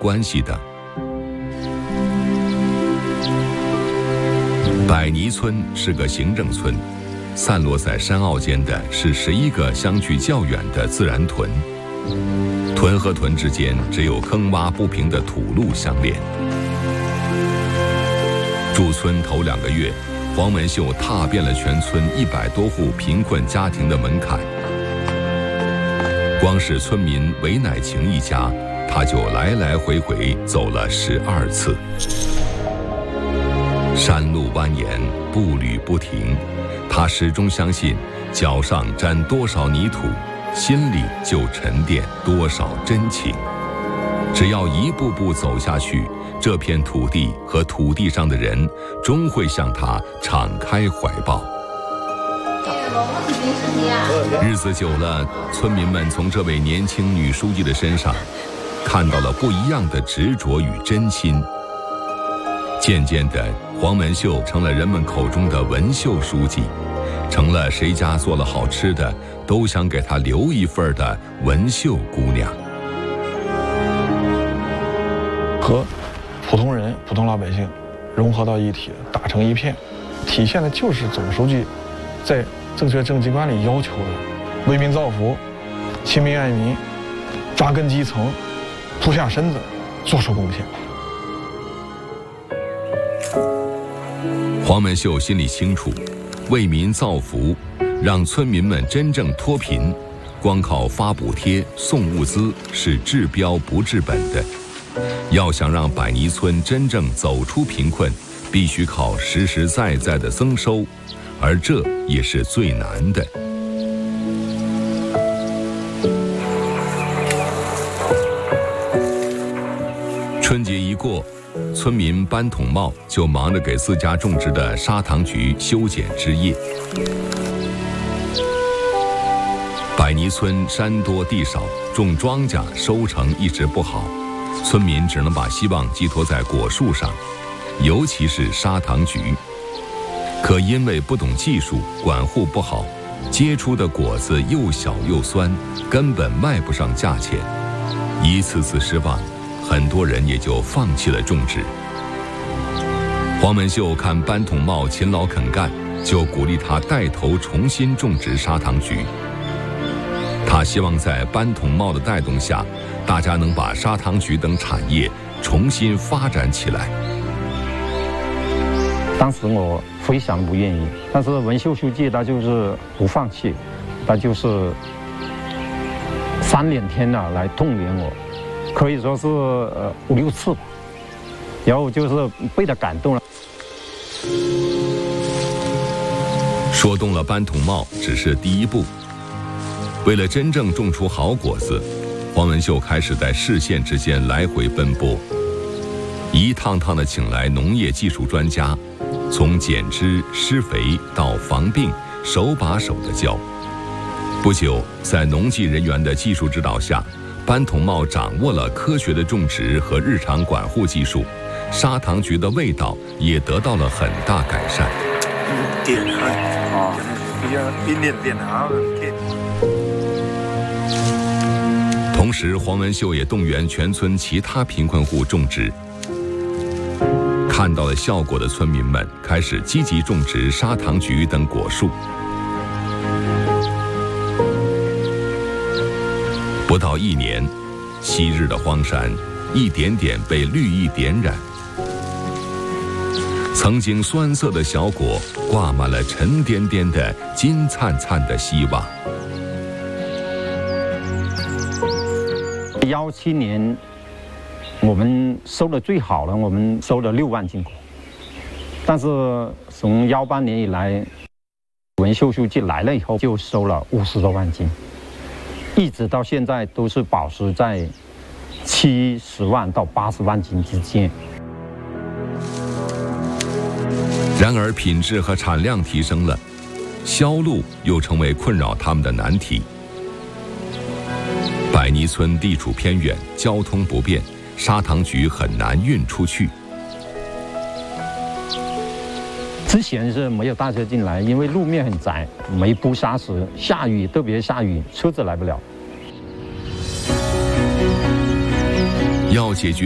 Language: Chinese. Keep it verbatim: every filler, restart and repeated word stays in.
关系的。百泥村是个行政村，散落在山坳间的是十一个相距较远的自然屯，屯和屯之间只有坑洼不平的土路相连。驻村头两个月，黄文秀踏遍了全村一百多户贫困家庭的门槛。光是村民韦乃晴一家，他就来来回回走了十二次。山路蜿蜒，步履不停，他始终相信，脚上沾多少泥土，心里就沉淀多少真情。只要一步步走下去，这片土地和土地上的人终会向他敞开怀抱。日子久了，村民们从这位年轻女书记的身上看到了不一样的执着与真心。渐渐的，黄文秀成了人们口中的文秀书记，成了谁家做了好吃的都想给她留一份的文秀姑娘。 和普通人、普通老百姓融合到一体，打成一片，体现的就是总书记在政协政机关里要求的为民造福、亲民爱民、扎根基层、扑下身子、做出贡献。 黄文秀心里清楚，为民造福，让村民们真正脱贫，光靠发补贴、送物资是治标不治本的。要想让百泥村真正走出贫困，必须靠实实在在的增收，而这也是最难的。春节一过，村民搬桶帽就忙着给自家种植的砂糖橘修剪枝叶。百泥村山多地少，种庄稼收成一直不好，村民只能把希望寄托在果树上，尤其是砂糖橘。可因为不懂技术，管护不好，结出的果子又小又酸，根本卖不上价钱。一次次失望，很多人也就放弃了种植。黄文秀看班桶帽勤劳肯干，就鼓励他带头重新种植砂糖橘。他希望在班桶帽的带动下，大家能把砂糖橘等产业重新发展起来。 当时我非常不愿意，但是文秀书记他就是不放弃，他就是三两天啊来动员我，可以说是呃五六次吧，然后就是被他感动了。 说动了班桶帽只是第一步，为了真正种出好果子，黄文秀开始在市县之间来回奔波，一趟趟的请来农业技术专家，从剪枝、施肥到防病，手把手的教。不久，在农技人员的技术指导下，班桶帽掌握了科学的种植和日常管护技术，砂糖橘的味道也得到了很大改善。 点啊，比较冰点点啊， 同时，黄文秀也动员全村其他贫困户种植。看到了效果的村民们开始积极种植砂糖橘等果树。不到一年，昔日的荒山一点点被绿意点染，曾经酸涩的小果挂满了沉甸甸的金灿灿的希望。 幺七年，我们收的最好了，我们收了六万斤果。但是从幺八年以来，文秀书记来了以后，就收了五十多万斤，一直到现在都是保持在七十万到八十万斤之间。 然而，品质和产量提升了，销路又成为困扰他们的难题。百泥村地处偏远，交通不便，砂糖橘很难运出去。 之前是没有大车进来，因为路面很窄，没铺砂石，下雨特别下雨，车子来不了。 要解决